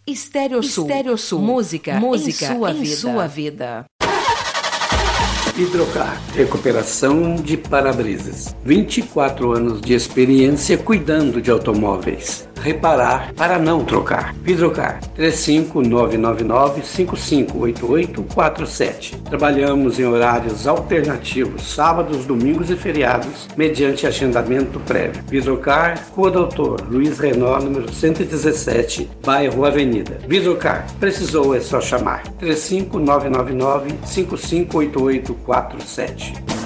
Estéreo Sul. Música em sua vida. Hidrocar, recuperação de para-brisas. 24 anos de experiência cuidando de automóveis. Reparar para não trocar. Hidrocar, 35999-558847. Trabalhamos em horários alternativos, sábados, domingos e feriados, mediante agendamento prévio. Hidrocar, Rua Doutor Luiz Renault, número 117, bairro Avenida. Hidrocar, precisou é só chamar. 35999-558847.